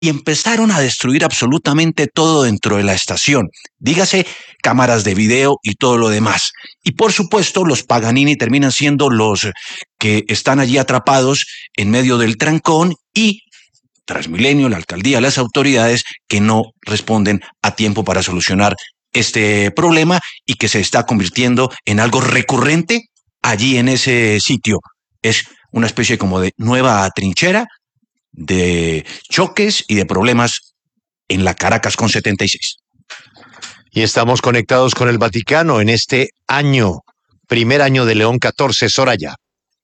y empezaron a destruir absolutamente todo dentro de la estación. Dígase, cámaras de video y todo lo demás. Y por supuesto, los Paganini terminan siendo los que están allí atrapados en medio del trancón y Transmilenio, la alcaldía, las autoridades que no responden a tiempo para solucionar este problema y que se está convirtiendo en algo recurrente allí en ese sitio. Es una especie como de nueva trinchera de choques y de problemas en la Caracas con 76. Y estamos conectados con el Vaticano en este año, primer año de León XIV, Soraya.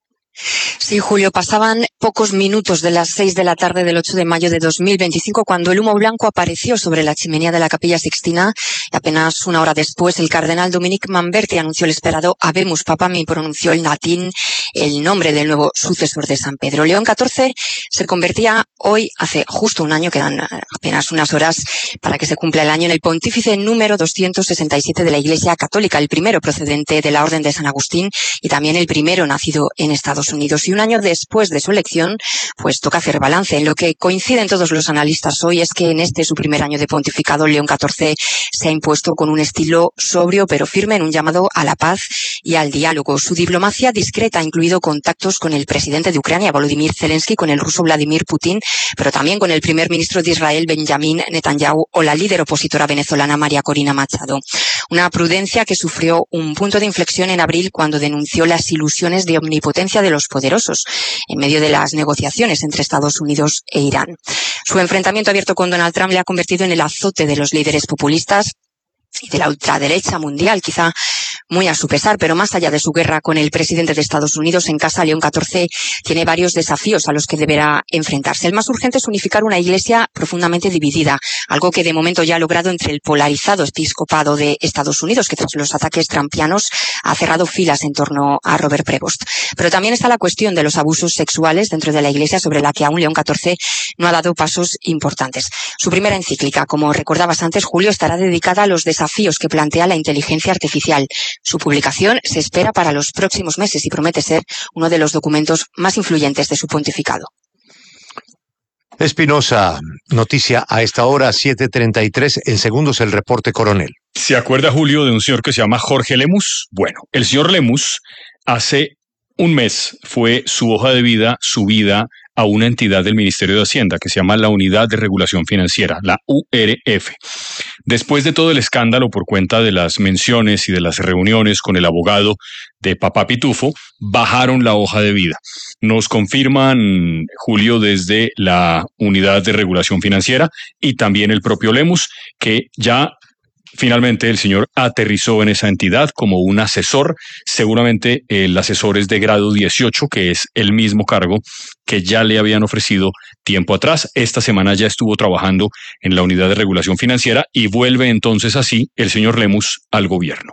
Sí, Julio, pasaban pocos minutos de las 6 de la tarde del 8 de mayo de 2025 cuando el humo blanco apareció sobre la chimenea de la Capilla Sixtina y apenas una hora después el cardenal Dominic Manberti anunció el esperado Habemus Papam y pronunció en latín el nombre del nuevo sucesor de San Pedro. León XIV se convertía hoy, hace justo un año, quedan apenas unas horas para que se cumpla el año, en el pontífice número 267 de la Iglesia Católica, el primero procedente de la Orden de San Agustín y también el primero nacido en Estados Unidos. Y un año después de su elección, pues toca hacer balance. En lo que coinciden todos los analistas hoy es que en su primer año de pontificado, León XIV se ha impuesto con un estilo sobrio pero firme en un llamado a la paz y al diálogo. Su diplomacia discreta ha incluido contactos con el presidente de Ucrania, Volodymyr Zelensky, con el ruso Vladimir Putin, pero también con el primer ministro de Israel, Benjamin Netanyahu, o la líder opositora venezolana, María Corina Machado. Una prudencia que sufrió un punto de inflexión en abril cuando denunció las ilusiones de omnipotencia de los poderosos en medio de las negociaciones entre Estados Unidos e Irán. Su enfrentamiento abierto con Donald Trump le ha convertido en el azote de los líderes populistas y de la ultraderecha mundial, quizá muy a su pesar, pero más allá de su guerra con el presidente de Estados Unidos, en casa León XIV tiene varios desafíos a los que deberá enfrentarse. El más urgente es unificar una iglesia profundamente dividida, algo que de momento ya ha logrado entre el polarizado episcopado de Estados Unidos, que tras los ataques trumpianos ha cerrado filas en torno a Robert Prevost. Pero también está la cuestión de los abusos sexuales dentro de la iglesia, sobre la que aún León XIV no ha dado pasos importantes. Su primera encíclica, como recordabas antes, Julio, estará dedicada a los desafíos que plantea la inteligencia artificial. Su publicación se espera para los próximos meses y promete ser uno de los documentos más influyentes de su pontificado. Espinosa, noticia a esta hora, 7:33, en segundos el reporte coronel. ¿Se acuerda, Julio, de un señor que se llama Jorge Lemus? Bueno, el señor Lemus hace un mes fue su hoja de vida subida a una entidad del Ministerio de Hacienda que se llama la Unidad de Regulación Financiera, la URF. Después de todo el escándalo por cuenta de las menciones y de las reuniones con el abogado de Papá Pitufo, bajaron la hoja de vida. Nos confirman, Julio, desde la Unidad de Regulación Financiera y también el propio Lemus, que ya finalmente el señor aterrizó en esa entidad como un asesor. Seguramente el asesor es de grado 18, que es el mismo cargo que ya le habían ofrecido tiempo atrás. Esta semana ya estuvo trabajando en la Unidad de Regulación Financiera y vuelve entonces así el señor Lemus al gobierno.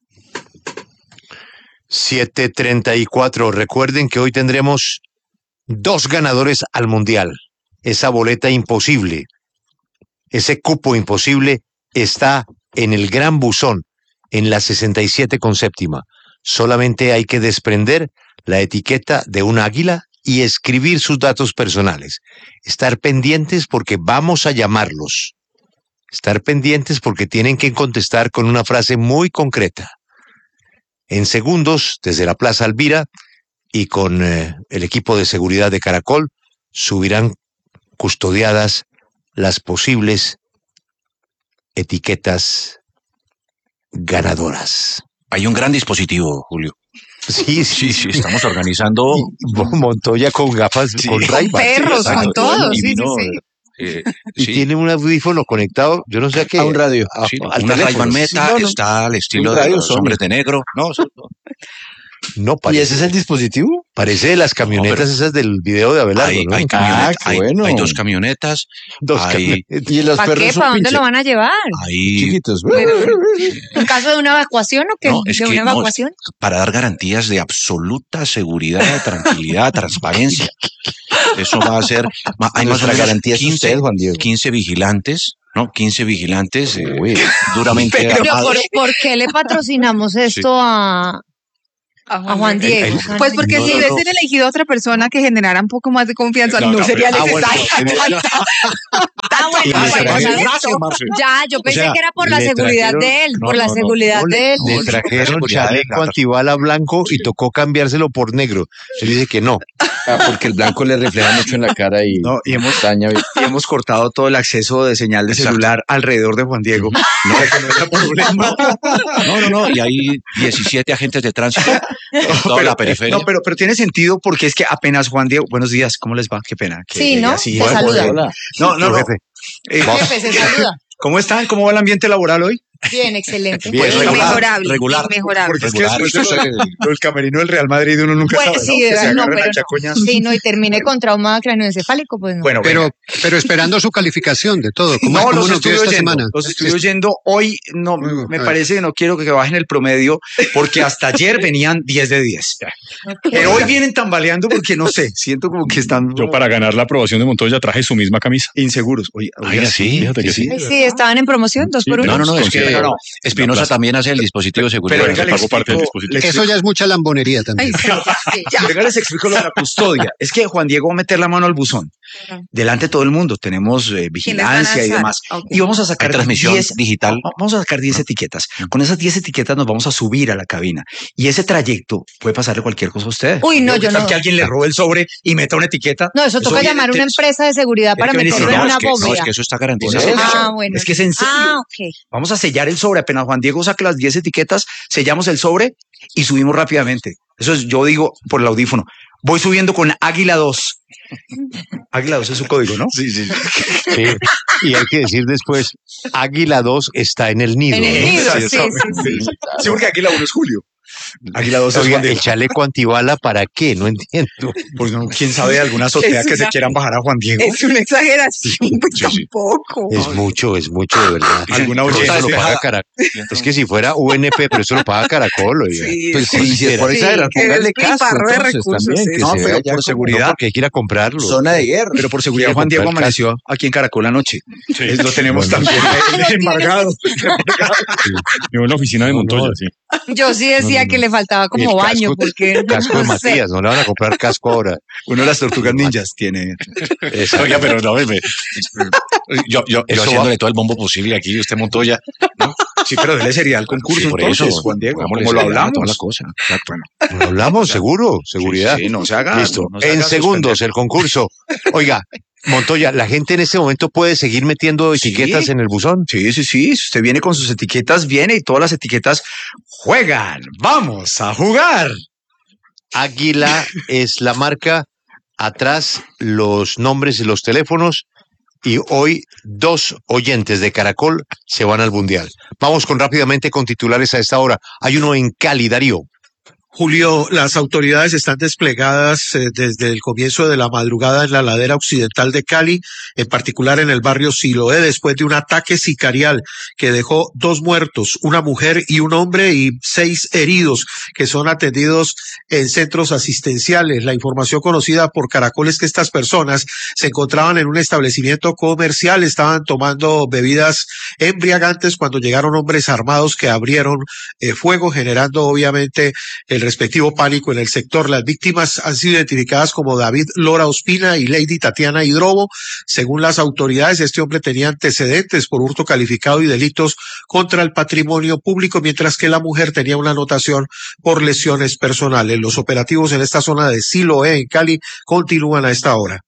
7:34. Recuerden que hoy tendremos 2 ganadores al Mundial. Esa boleta imposible, ese cupo imposible está en el Gran Buzón, en la 67 con séptima. Solamente hay que desprender la etiqueta de un águila y escribir sus datos personales. Estar pendientes porque vamos a llamarlos. Estar pendientes porque tienen que contestar con una frase muy concreta. En segundos, desde la Plaza Alvira y con el equipo de seguridad de Caracol, subirán custodiadas las posibles etiquetas ganadoras. Hay un gran dispositivo, Julio. Sí, estamos organizando. Montoya con gafas, sí, con Ray-Ban. Perros, Sí, con todo. Y Sí, vino, sí. y sí, tiene un audífono conectado, yo no sé a qué. A un radio. sí, al una teléfono. Ray-Ban Meta Sí, no. está al estilo Un de radio los Sony. hombres de negro. No, No ¿Y parece. ese es el dispositivo? Parece de las camionetas pero esas del video de Abelardo, hay, ¿no? hay camionetas, qué bueno. hay 2 camionetas, Dos hay, camionetas. ¿Y los ¿Para perros qué? son ¿Para dónde pinche- lo van a llevar? hay chiquitos? ¿En caso de una evacuación o qué? No, es ¿De que una no, evacuación? para dar garantías de absoluta seguridad, tranquilidad, transparencia. Eso va a ser, hay más o Nuestra menos garantía es usted, Juan Diego. 15 vigilantes, ¿no? 15 vigilantes Uy. duramente Pero armados. ¿por qué le patrocinamos esto a A Juan Diego. Pues porque No, si no, hubiesen no. elegido a otra persona que generara un poco más de confianza, No, no, no, sería pero- necesario. Bueno, Le bueno, trajeron- eso. Ya, yo pensé sea, que era por la le seguridad trajeron- de él, no, por la no, no, seguridad no, de él. Le trajeron seguridad de chaleco la- antibala blanco y tocó cambiárselo por negro. Él dice que no. Porque el blanco le refleja mucho en la cara y, No, y hemos- daña bien. Y hemos cortado todo el acceso de señal de Exacto. celular alrededor de Juan Diego. No, que no haya problema. No. Y hay 17 agentes de tránsito en toda Pero- la periferia. No, pero tiene sentido porque es que apenas Juan Diego, buenos días, ¿cómo les va? Qué pena. que Sí, llegue ¿no? así. Te saluda. Hola. Su jefe. Jefe, se saluda. ¿Cómo están? ¿Cómo va el ambiente laboral hoy? Bien, excelente. Bien, Pues regular, Inmejorable. regular. Inmejorable. Porque es que Regular. después de lo del camerino del Real Madrid uno nunca Bueno, sabe, sí, ¿no? Que se no, agarran pero a no. chacoñas. Sí, no, y terminé con trauma craneoencefálico, pues no. Bueno, venga. Pero esperando su calificación de todo. ¿Cómo, No, cómo los nos estoy dio esta oyendo. semana? Los estoy oyendo hoy. No, Muy bien, me a ver. parece que no quiero que bajen el promedio porque hasta ayer venían 10 de 10. Pero hoy vienen tambaleando porque no sé, siento como que están Yo para ganar la aprobación de Montoya traje su misma camisa. inseguros. Oye, Oiga, sí. Fíjate que sí. Ay, sí, estaban en promoción, 2 por 1. No, es que Considera- no. Espinosa también hace el dispositivo de seguridad. Pero venga, Pago les parte del explico, dispositivo. Eso ya es mucha lambonería también. venga, les explico lo de la custodia. Es que Juan Diego va a meter la mano al buzón. Delante de todo el mundo. Tenemos vigilancia y demás. Y vamos a Hay sacar transmisión 10 digital. Vamos a sacar 10 etiquetas. Con esas 10 etiquetas nos vamos a subir a la cabina. Y ese trayecto puede pasarle cualquier cosa a usted. Uy, no, ¿Qué yo tal no. que alguien le robe el sobre y meta una etiqueta? No, eso toca llamar a una empresa de seguridad para tiene que venir meterlo en sin una nada, No, es bóveda. que eso está Por garantizado. eso. Ah, bueno. Es que es en serio. Ah, ok. Vamos a sellar el sobre. Apenas Juan Diego saque las 10 etiquetas, sellamos el sobre y subimos rápidamente. Eso es, yo digo por el audífono. Voy subiendo con Águila 2. Águila 2 es su código, ¿no? Sí. Sí. Y hay que decir después, Águila 2 está en el nido. En el ¿no? nido, Sí, sí, exactamente. sí, sí. Sí, porque Águila 1 es Julio. Águila 2 es Oiga, Juan el Diego. chaleco antibala, ¿para qué? No entiendo. Pues no, quién sabe de alguna azotea Es que se una- quieran bajar a Juan Diego. Es una exageración, pues tampoco. Es mucho, de verdad. Alguna Pero eso oyente. lo paga Caracol. Es que si fuera UNP, pero eso lo paga Caracol, oiga. Sí, Pues sí, si es por sí, exagerar, que póngale es casco piparro de entonces recursos, también, sí. que No, se pero vea por ya como seguridad. No, porque hay que ir a comprarlo. zona de guerra. Pero por seguridad Quiero Juan Diego comprar amaneció aquí en Caracol anoche. Sí. Lo tenemos también embargado. Yo en la oficina de No, Montoya, no. sí. Yo sí decía No. que le faltaba como El baño, casco- porque Casco de no sé. Matías, no le van a comprar casco ahora. Uno de las tortugas ninjas tiene. Oiga, pero no, yo Eso haciéndole todo el bombo posible aquí, usted Montoya. Sí, pero dele sería al concurso Sí, por entonces, eso, Juan Diego. pongámosle Como lo seriedad a hablamos. toda la cosa. Exacto. Lo hablamos, seguro, seguridad. Sí, no se haga. Listo. no se En haga segundos suspender. el concurso. Oiga, Montoya, ¿la gente en este momento puede seguir metiendo etiquetas en el buzón? Sí. Si usted viene con sus etiquetas, viene y todas las etiquetas juegan. Vamos a jugar. Águila es la marca, atrás los nombres y los teléfonos. Y hoy 2 oyentes de Caracol se van al Mundial. Vamos rápidamente con titulares a esta hora. Hay uno en Cali, Darío. Julio, las autoridades están desplegadas desde el comienzo de la madrugada en la ladera occidental de Cali, en particular en el barrio Siloé, después de un ataque sicarial que dejó 2 muertos, una mujer y un hombre, y 6 heridos que son atendidos en centros asistenciales. La información conocida por Caracol es que estas personas se encontraban en un establecimiento comercial, estaban tomando bebidas embriagantes cuando llegaron hombres armados que abrieron fuego, generando obviamente el respectivo pánico en el sector. Las víctimas han sido identificadas como David Lora Ospina y Lady Tatiana Hidrobo. Según las autoridades, este hombre tenía antecedentes por hurto calificado y delitos contra el patrimonio público, mientras que la mujer tenía una anotación por lesiones personales. Los operativos en esta zona de Siloé, en Cali, continúan a esta hora.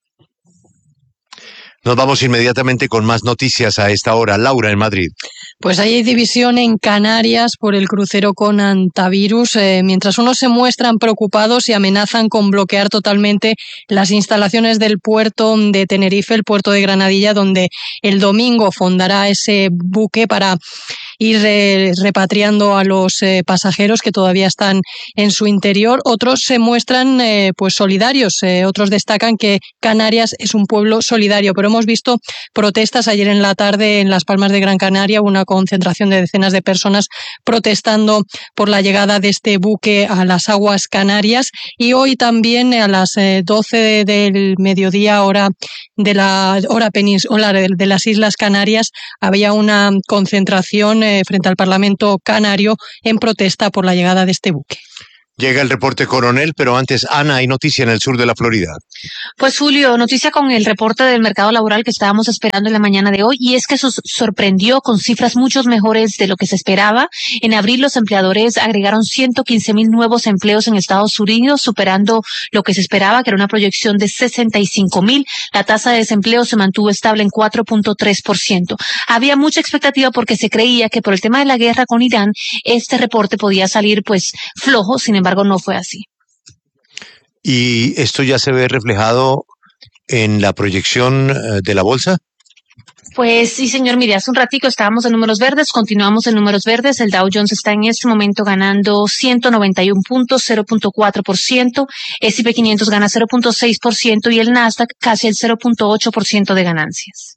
Nos vamos inmediatamente con más noticias a esta hora. Laura, en Madrid. Pues hay división en Canarias por el crucero con antivirus, mientras unos se muestran preocupados y amenazan con bloquear totalmente las instalaciones del puerto de Tenerife, el puerto de Granadilla, donde el domingo fondará ese buque para ir repatriando a los pasajeros que todavía están en su interior. Otros se muestran pues solidarios, otros destacan que Canarias es un pueblo solidario, pero hemos visto protestas ayer en la tarde en Las Palmas de Gran Canaria, una concentración de decenas de personas protestando por la llegada de este buque a las aguas canarias, y hoy también a las 12 del mediodía, hora peninsular de las Islas Canarias, había una concentración frente al Parlamento canario en protesta por la llegada de este buque. Llega el reporte coronel, pero antes, Ana, hay noticia en el sur de la Florida. Pues Julio, noticia con el reporte del mercado laboral que estábamos esperando en la mañana de hoy, y es que sorprendió con cifras mucho mejores de lo que se esperaba. En abril los empleadores agregaron 115,000 nuevos empleos en Estados Unidos, superando lo que se esperaba, que era una proyección de 65,000. La tasa de desempleo se mantuvo estable en 4.3%. Había mucha expectativa porque se creía que por el tema de la guerra con Irán, este reporte podía salir pues flojo, sin embargo no fue así. ¿Y esto ya se ve reflejado en la proyección de la bolsa? Pues sí, señor. Mire, hace un ratico estábamos en números verdes, continuamos en números verdes. El Dow Jones está en este momento ganando 191 puntos, 0.4%. S&P 500 gana 0.6% y el Nasdaq casi el 0.8% de ganancias.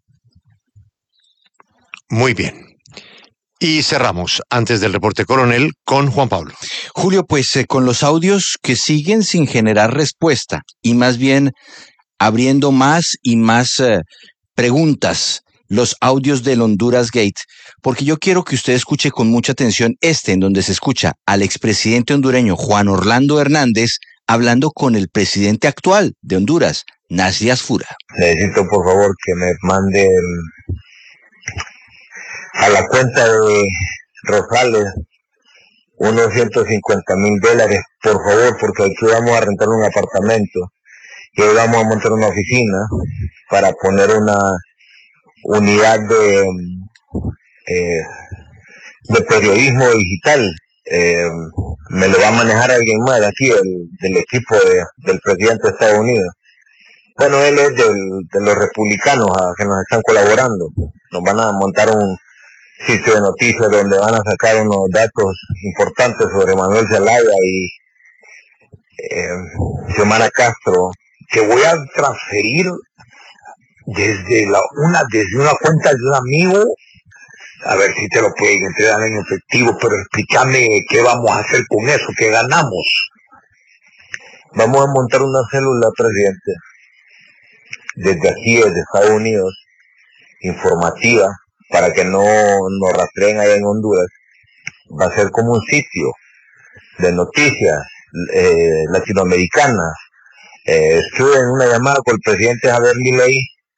Muy bien. Y cerramos, antes del reporte coronel, con Juan Pablo. Julio, pues con los audios que siguen sin generar respuesta y más bien abriendo más y más preguntas, los audios del Honduras Gate, porque yo quiero que usted escuche con mucha atención en donde se escucha al expresidente hondureño Juan Orlando Hernández hablando con el presidente actual de Honduras, Nasri Asfura. Necesito por favor que me manden a la cuenta de Rosales unos $150,000, por favor, porque aquí vamos a rentar un apartamento y hoy vamos a montar una oficina para poner una unidad de periodismo digital. Me lo va a manejar alguien más de aquí, del equipo del presidente de Estados Unidos. Bueno, él es de los republicanos que nos están colaborando. Nos van a montar un sitio de noticias donde van a sacar unos datos importantes sobre Manuel Zelaya y Xiomara Castro, que voy a transferir desde una cuenta de un amigo, a ver si te lo pueden entregar en efectivo, pero explícame qué vamos a hacer con eso, qué ganamos. Vamos a montar una célula, presidente, desde aquí, desde Estados Unidos, informativa, para que no nos rastreen allá en Honduras. Va a ser como un sitio de noticias latinoamericanas. Estuve en una llamada con el presidente Javier Milei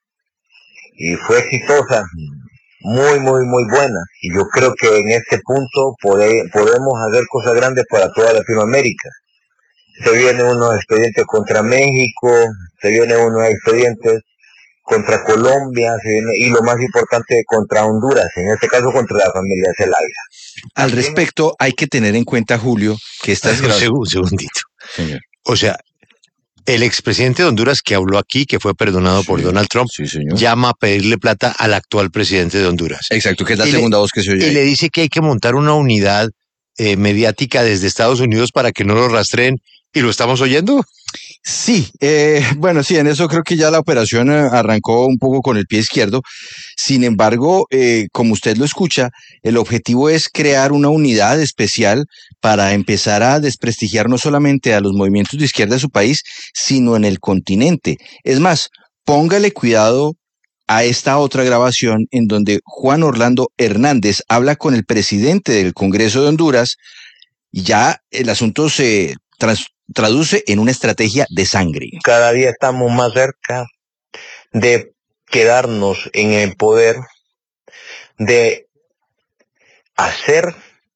y fue exitosa, muy, muy, muy buena. Y yo creo que en este punto podemos hacer cosas grandes para toda Latinoamérica. Se vienen unos expedientes contra México, se vienen unos expedientes contra Colombia, y lo más importante, contra Honduras, en este caso contra la familia Zelaya. Al respecto, hay que tener en cuenta, Julio, que estas Un segundito. Señor. O sea, el expresidente de Honduras que habló aquí, que fue perdonado por Donald Trump, llama a pedirle plata al actual presidente de Honduras. Exacto, que es la segunda voz que se oye. Y le dice que hay que montar una unidad mediática desde Estados Unidos para que no lo rastreen. ¿Y lo estamos oyendo? Sí, bueno, sí, en eso creo que ya la operación arrancó un poco con el pie izquierdo. Sin embargo, como usted lo escucha, el objetivo es crear una unidad especial para empezar a desprestigiar no solamente a los movimientos de izquierda de su país, sino en el continente. Es más, póngale cuidado a esta otra grabación en donde Juan Orlando Hernández habla con el presidente del Congreso de Honduras y ya el asunto se traduce en una estrategia de sangre. Cada día estamos más cerca de quedarnos en el poder, de hacer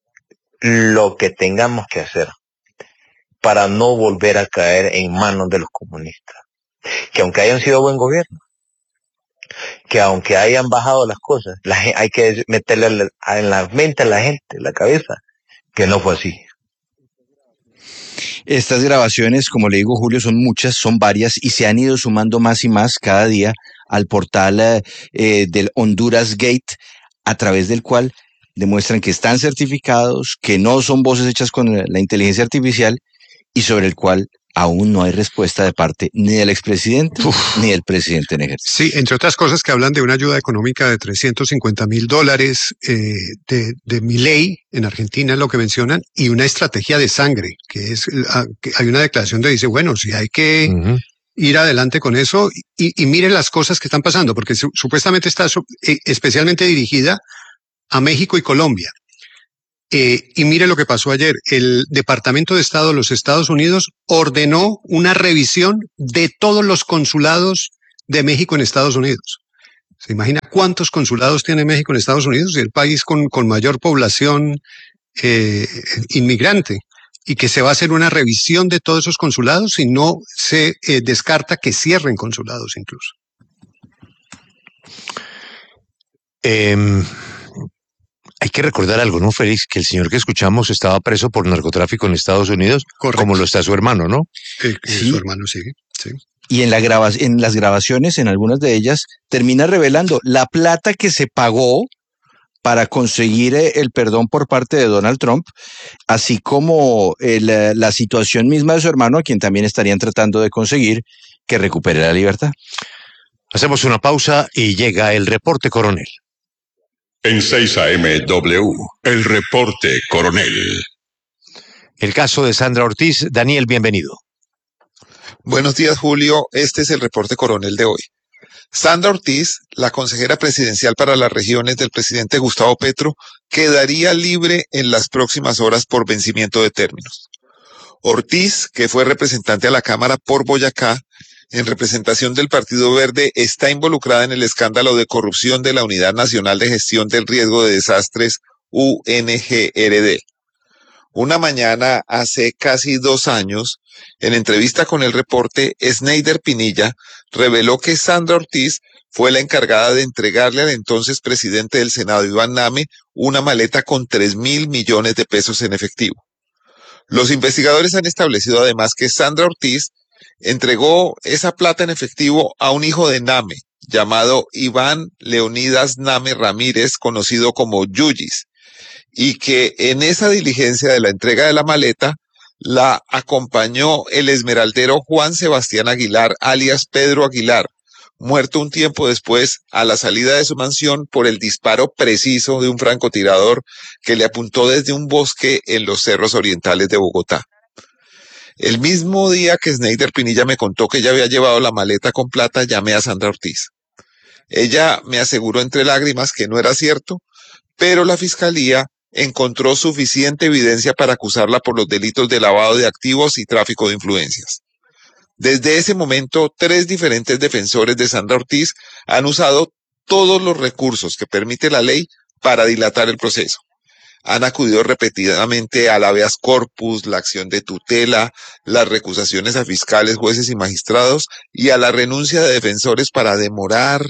lo que tengamos que hacer para no volver a caer en manos de los comunistas. Que aunque hayan sido buen gobierno, que aunque hayan bajado las cosas, hay que meterle en la mente a la gente, en la cabeza, que no fue así. Estas grabaciones, como le digo, Julio, son muchas, son varias y se han ido sumando más y más cada día al portal del Honduras Gate, a través del cual demuestran que están certificados, que no son voces hechas con la inteligencia artificial y sobre el cual aún no hay respuesta de parte ni del expresidente ni del presidente en ejercicio. Sí, entre otras cosas que hablan de una ayuda económica de $350,000 de Milei en Argentina, es lo que mencionan, y una estrategia de sangre, que es, que hay una declaración que dice, bueno, si hay que ir adelante con eso, y miren las cosas que están pasando, porque supuestamente está especialmente dirigida a México y Colombia. Y mire lo que pasó ayer. El Departamento de Estado de los Estados Unidos ordenó una revisión de todos los consulados de México en Estados Unidos. ¿Se imagina cuántos consulados tiene México en Estados Unidos? El país con mayor población inmigrante. Y que se va a hacer una revisión de todos esos consulados y no se descarta que cierren consulados incluso. Hay que recordar algo, ¿no, Félix? Que el señor que escuchamos estaba preso por narcotráfico en Estados Unidos, correcto, como lo está su hermano, ¿no? Sí. Su hermano sigue, sí. Y en las grabaciones, en algunas de ellas, termina revelando la plata que se pagó para conseguir el perdón por parte de Donald Trump, así como la situación misma de su hermano, a quien también estarían tratando de conseguir que recupere la libertad. Hacemos una pausa y llega el reporte coronel. En 6 AM-W, el reporte coronel. El caso de Sandra Ortiz. Daniel, bienvenido. Buenos días, Julio. Este es el reporte coronel de hoy. Sandra Ortiz, la consejera presidencial para las regiones del presidente Gustavo Petro, quedaría libre en las próximas horas por vencimiento de términos. Ortiz, que fue representante a la Cámara por Boyacá, en representación del Partido Verde, está involucrada en el escándalo de corrupción de la Unidad Nacional de Gestión del Riesgo de Desastres, UNGRD. Una mañana, hace casi 2 años, en entrevista con el reporte, Sneider Pinilla reveló que Sandra Ortiz fue la encargada de entregarle al entonces presidente del Senado, Iván Name, una maleta con 3.000 millones de pesos en efectivo. Los investigadores han establecido además que Sandra Ortiz entregó esa plata en efectivo a un hijo de Name, llamado Iván Leonidas Name Ramírez, conocido como Yuyis, y que en esa diligencia de la entrega de la maleta la acompañó el esmeraldero Juan Sebastián Aguilar, alias Pedro Aguilar, muerto un tiempo después a la salida de su mansión por el disparo preciso de un francotirador que le apuntó desde un bosque en los cerros orientales de Bogotá. El mismo día que Sneider Pinilla me contó que ella había llevado la maleta con plata, llamé a Sandra Ortiz. Ella me aseguró entre lágrimas que no era cierto, pero la fiscalía encontró suficiente evidencia para acusarla por los delitos de lavado de activos y tráfico de influencias. Desde ese momento, 3 diferentes defensores de Sandra Ortiz han usado todos los recursos que permite la ley para dilatar el proceso. Han acudido repetidamente al habeas corpus, la acción de tutela, las recusaciones a fiscales, jueces y magistrados y a la renuncia de defensores para demorar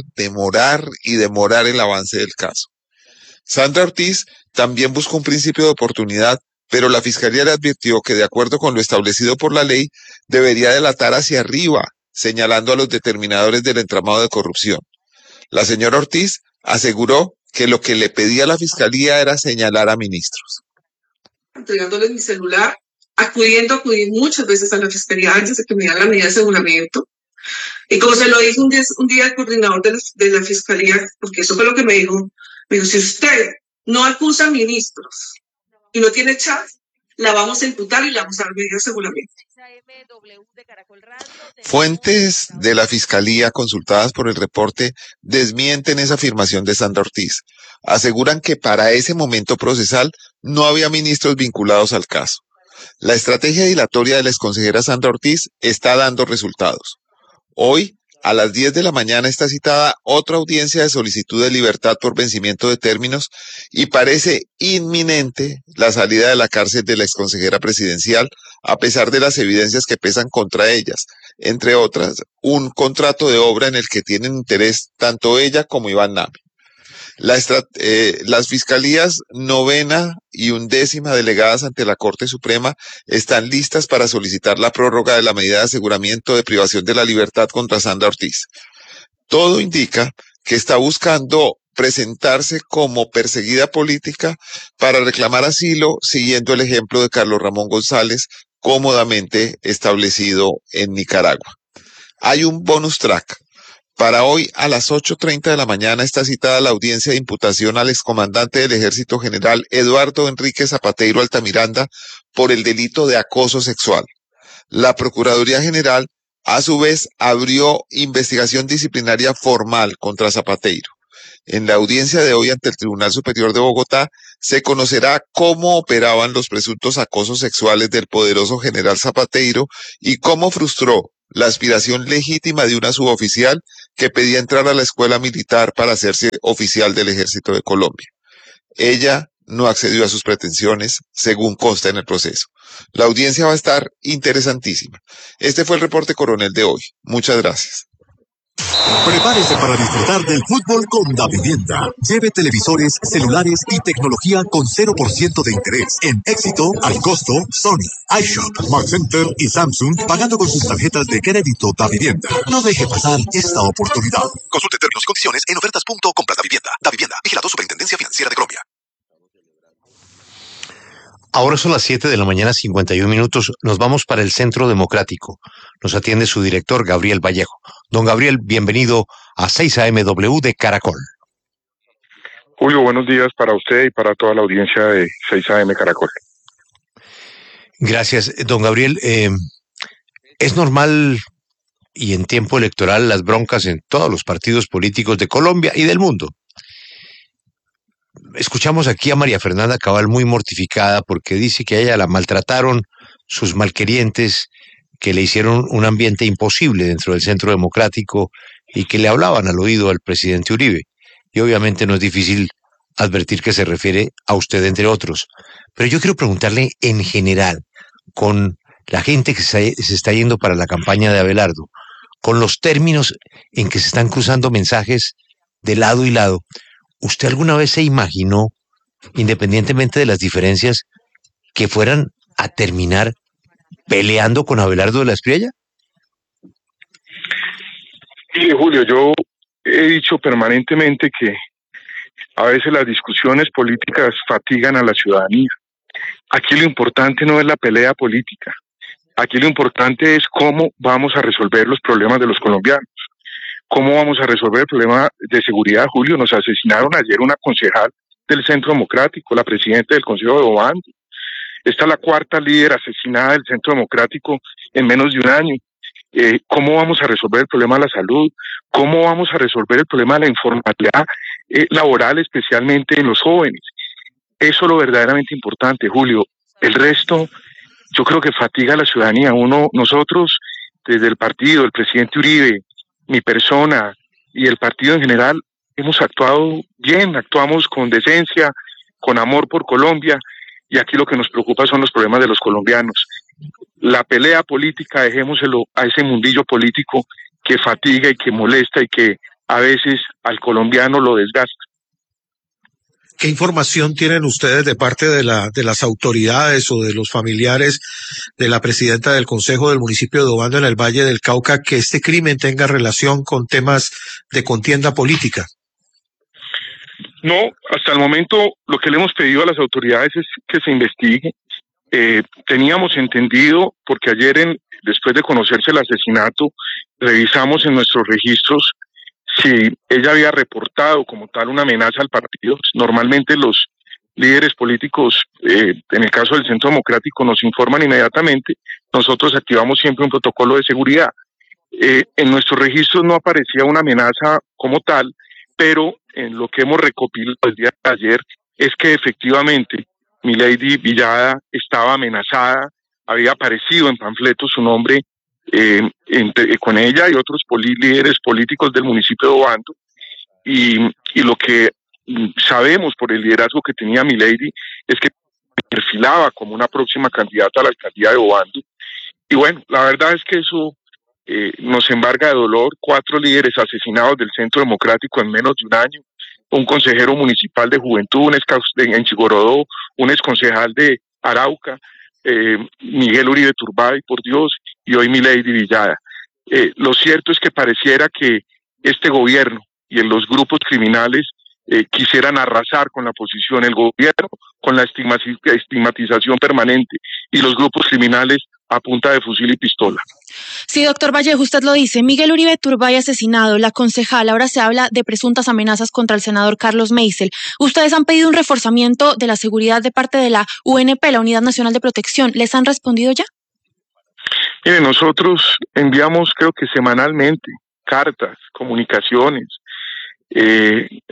el avance del caso. Sandra Ortiz también buscó un principio de oportunidad, pero la Fiscalía le advirtió que, de acuerdo con lo establecido por la ley, debería delatar hacia arriba, señalando a los determinadores del entramado de corrupción. La señora Ortiz aseguró que lo que le pedía a la Fiscalía era señalar a ministros. Entregándoles mi celular, acudí muchas veces a la Fiscalía antes de que me dieran la medida de aseguramiento. Y como se lo dijo un día el coordinador de la Fiscalía, porque eso fue lo que me dijo, si usted no acusa a ministros y no tiene chat, la vamos a imputar y le vamos a dar medida de aseguramiento. Fuentes de la Fiscalía consultadas por el reporte desmienten esa afirmación de Sandra Ortiz. Aseguran que para ese momento procesal no había ministros vinculados al caso. La estrategia dilatoria de la exconsejera Sandra Ortiz está dando resultados. Hoy, a las 10 de la mañana, está citada otra audiencia de solicitud de libertad por vencimiento de términos y parece inminente la salida de la cárcel de la exconsejera presidencial, a pesar de las evidencias que pesan contra ellas, entre otras, un contrato de obra en el que tienen interés tanto ella como Iván Name. Las fiscalías 9ª y 11ª delegadas ante la Corte Suprema están listas para solicitar la prórroga de la medida de aseguramiento de privación de la libertad contra Sandra Ortiz. Todo indica que está buscando presentarse como perseguida política para reclamar asilo, siguiendo el ejemplo de Carlos Ramón González, cómodamente establecido en Nicaragua. Hay un bonus track. Para hoy, a las 8:30 de la mañana, está citada la audiencia de imputación al excomandante del Ejército General Eduardo Enrique Zapateiro Altamiranda por el delito de acoso sexual. La Procuraduría General, a su vez, abrió investigación disciplinaria formal contra Zapateiro. En la audiencia de hoy ante el Tribunal Superior de Bogotá, se conocerá cómo operaban los presuntos acosos sexuales del poderoso general Zapateiro y cómo frustró la aspiración legítima de una suboficial que pedía entrar a la escuela militar para hacerse oficial del Ejército de Colombia. Ella no accedió a sus pretensiones, según consta en el proceso. La audiencia va a estar interesantísima. Este fue el reporte coronel de hoy. Muchas gracias. Prepárese para disfrutar del fútbol con Davivienda. Lleve televisores, celulares y tecnología con 0% de interés. En Éxito, al costo, Sony, iShop, Smart Center y Samsung, pagando con sus tarjetas de crédito Davivienda. No deje pasar esta oportunidad. Consulte términos y condiciones en ofertas.compras-davivienda. Davivienda, vigilado Superintendencia Financiera de Colombia. Ahora son las 7 de la mañana, 51 minutos. Nos vamos para el Centro Democrático. Nos atiende su director, Gabriel Vallejo. Don Gabriel, bienvenido a 6 AMW de Caracol. Julio, buenos días para usted y para toda la audiencia de 6 AM Caracol. Gracias, don Gabriel. Es normal y en tiempo electoral las broncas en todos los partidos políticos de Colombia y del mundo. Escuchamos aquí a María Fernanda Cabal muy mortificada porque dice que a ella la maltrataron sus malquerientes, que le hicieron un ambiente imposible dentro del Centro Democrático y que le hablaban al oído al presidente Uribe. Y obviamente no es difícil advertir que se refiere a usted, entre otros. Pero yo quiero preguntarle en general, con la gente que se está yendo para la campaña de Abelardo, con los términos en que se están cruzando mensajes de lado y lado, ¿usted alguna vez se imaginó, independientemente de las diferencias, que fueran a terminar peleando con Abelardo de la Espriella? Mire, Julio, yo he dicho permanentemente que a veces las discusiones políticas fatigan a la ciudadanía. Aquí lo importante no es la pelea política. Aquí lo importante es cómo vamos a resolver los problemas de los colombianos. ¿Cómo vamos a resolver el problema de seguridad, Julio? Nos asesinaron ayer una concejal del Centro Democrático, la presidenta del Consejo de Obando. Esta es la cuarta líder asesinada del Centro Democrático en menos de un año. ¿Cómo vamos a resolver el problema de la salud? ¿Cómo vamos a resolver el problema de la informalidad laboral, especialmente en los jóvenes? Eso es lo verdaderamente importante, Julio. El resto, yo creo que fatiga a la ciudadanía. Nosotros, desde el partido, el presidente Uribe, mi persona y el partido en general, hemos actuado bien, actuamos con decencia, con amor por Colombia, y aquí lo que nos preocupa son los problemas de los colombianos. La pelea política, dejémoselo a ese mundillo político que fatiga y que molesta y que a veces al colombiano lo desgasta. ¿Qué información tienen ustedes de parte de las autoridades o de los familiares de la presidenta del Consejo del municipio de Obando en el Valle del Cauca que este crimen tenga relación con temas de contienda política? No, hasta el momento lo que le hemos pedido a las autoridades es que se investigue. Teníamos entendido, porque ayer después de conocerse el asesinato, revisamos en nuestros registros si ella había reportado como tal una amenaza al partido. Normalmente los líderes políticos, en el caso del Centro Democrático, nos informan inmediatamente. Nosotros activamos siempre un protocolo de seguridad. En nuestros registros no aparecía una amenaza como tal, pero en lo que hemos recopilado el día de ayer es que efectivamente Milady Villada estaba amenazada, había aparecido en panfletos su nombre con ella y otros líderes políticos del municipio de Obando, y lo que sabemos por el liderazgo que tenía Milady es que perfilaba como una próxima candidata a la alcaldía de Obando. Y bueno, la verdad es que eso nos embarga de dolor. 4 líderes asesinados del Centro Democrático en menos de un año, un consejero municipal de juventud en Chigorodó, un exconcejal de Arauca, Miguel Uribe Turbay, por Dios, y hoy Milady Villada. Lo cierto es que pareciera que este gobierno y los grupos criminales quisieran arrasar con la posición, el gobierno con la estigmatización permanente y los grupos criminales a punta de fusil y pistola. Sí, doctor Vallejo, usted lo dice. Miguel Uribe Turbay asesinado, la concejal, ahora se habla de presuntas amenazas contra el senador Carlos Meisel. Ustedes han pedido un reforzamiento de la seguridad de parte de la UNP, la Unidad Nacional de Protección. ¿Les han respondido ya? Mire, nosotros enviamos, creo que semanalmente, cartas, comunicaciones.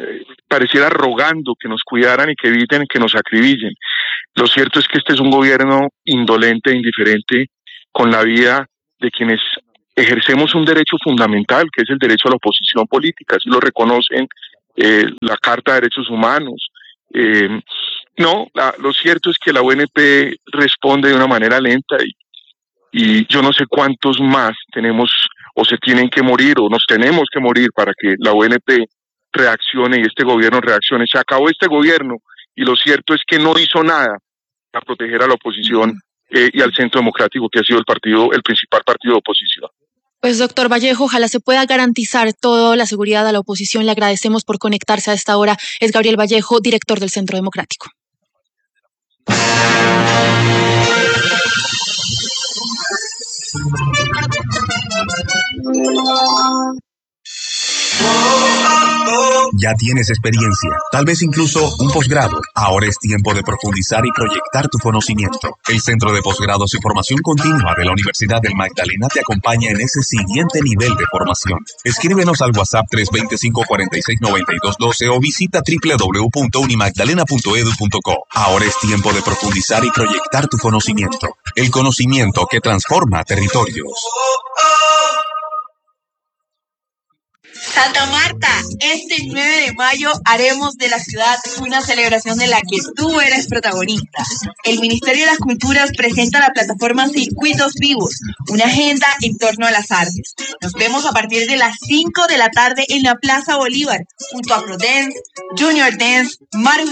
pareciera rogando que nos cuidaran y que eviten que nos acribillen. Lo cierto es que este es un gobierno indolente e indiferente con la vida de quienes ejercemos un derecho fundamental, que es el derecho a la oposición política, así lo reconocen la Carta de Derechos Humanos. Lo cierto es que la UNP responde de una manera lenta y yo no sé cuántos más tenemos o se tienen que morir o nos tenemos que morir para que la UNP reaccione y este gobierno reaccione. Se acabó este gobierno y lo cierto es que no hizo nada para proteger a la oposición y al Centro Democrático, que ha sido el principal partido de oposición. Pues doctor Vallejo, ojalá se pueda garantizar toda la seguridad a la oposición. Le agradecemos por conectarse a esta hora. Es Gabriel Vallejo, director del Centro Democrático. Ya tienes experiencia, tal vez incluso un posgrado. Ahora es tiempo de profundizar y proyectar tu conocimiento. El Centro de Posgrados y Formación Continua de la Universidad del Magdalena te acompaña en ese siguiente nivel de formación. Escríbenos al WhatsApp 325-469212 o visita www.unimagdalena.edu.co. Ahora es tiempo de profundizar y proyectar tu conocimiento. El conocimiento que transforma territorios. Santa Marta, este 9 de mayo haremos de la ciudad una celebración de la que tú eres protagonista. El Ministerio de las Culturas presenta la plataforma Circuitos Vivos, una agenda en torno a las artes. Nos vemos a partir de las 5 de la tarde en la Plaza Bolívar, junto a ProDance, Junior Dance, Maru